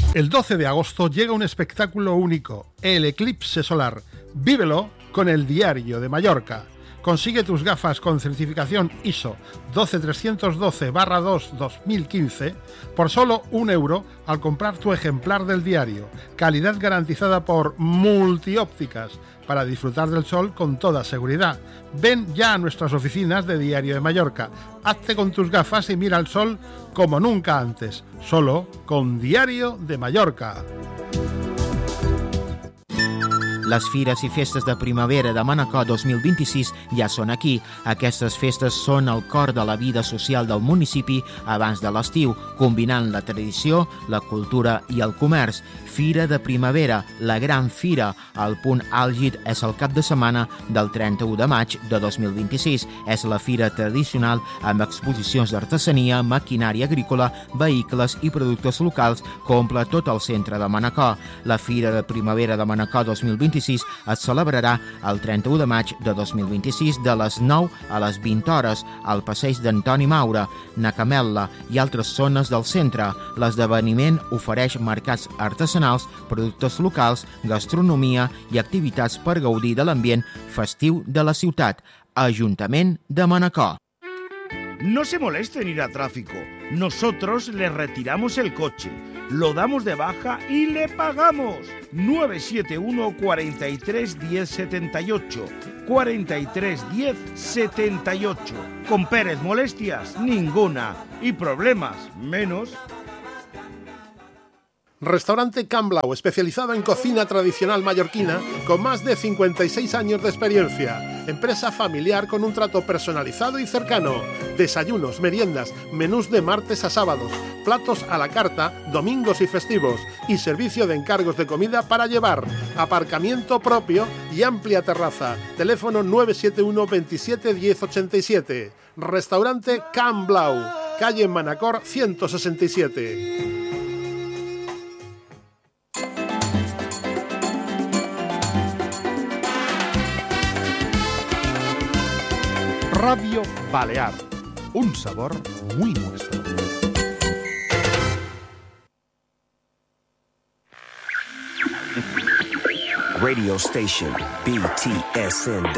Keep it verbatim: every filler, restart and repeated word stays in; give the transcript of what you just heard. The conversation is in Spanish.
El doce de agosto llega un espectáculo único, el eclipse solar. Vívelo con el Diario de Mallorca. Consigue tus gafas con certificación I S O doce trescientos doce barra dos dos mil quince por solo un euro al comprar tu ejemplar del diario. Calidad garantizada por Multiópticas para disfrutar del sol con toda seguridad. Ven ya a nuestras oficinas de Diario de Mallorca. Hazte con tus gafas y mira el sol como nunca antes. Solo con Diario de Mallorca. Les fires i festes de primavera de Manacor dos mil vint-i-sis ja són aquí. Aquestes festes són el cor de la vida social del municipi abans de l'estiu, combinant la tradició, la cultura i el comerç. Fira de primavera, la gran fira. El punt àlgid és el cap de setmana del trenta-u de maig de dos mil vint-i-sis. És la fira tradicional amb exposicions d'artesania, maquinària agrícola, vehicles i productes locals que omple tot el centre de Manacor. La Fira de Primavera de Manacor dos mil vint-i-sis es celebrarà el trenta-u de maig de dos mil vint-i-sis de les nou a les vint hores al passeig d'Antoni Maura, Nacamel·la i altres zones del centre. L'esdeveniment ofereix mercats artesanals, productes locals, gastronomia i activitats per gaudir de l'ambient festiu de la ciutat. Ajuntament de Manacor. No se moleste en ir a tráfico. Nosotros le retiramos el coche, lo damos de baja y le pagamos. nueve siete uno, cuatro tres, diez, setenta y ocho. cuatro tres, diez, setenta y ocho. Con Pérez, molestias ninguna. Y problemas menos. Restaurante Can Blau, especializado en cocina tradicional mallorquina, con más de cincuenta y seis años de experiencia. Empresa familiar con un trato personalizado y cercano. Desayunos, meriendas, menús de martes a sábados, platos a la carta, domingos y festivos, y servicio de encargos de comida para llevar, aparcamiento propio y amplia terraza. Teléfono nueve siete uno, veintisiete, diez, ochenta y siete. Restaurante Can Blau, calle Manacor ciento sesenta y siete. Radio Balear, un sabor muy nuestro. Radio station B T S N